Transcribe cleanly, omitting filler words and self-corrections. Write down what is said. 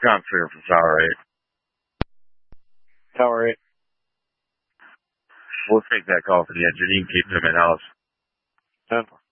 John Freer from Tower 8. Tower 8. We'll take that call for the engine. You can keep them in-house. 10.